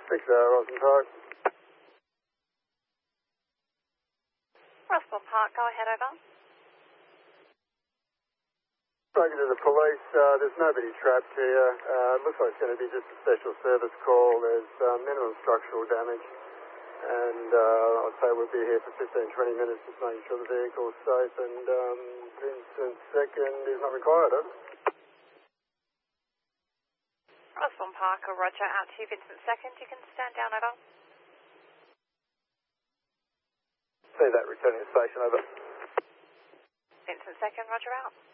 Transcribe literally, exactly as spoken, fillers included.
six hour, Roslyn Park. Roslyn Park, go ahead, over. Spoken to the police, uh, there's nobody trapped here. Uh, it looks like it's going to be just a special service call. There's uh, minimum structural damage. And uh, I'd say we'll be here for fifteen, twenty minutes just making sure the vehicle's safe. And um, Vincent second is not required, over. Roslyn Park, roger, out to you, Vincent second. You can stand down, over. See that returning to station, over. Vincent second, roger, out.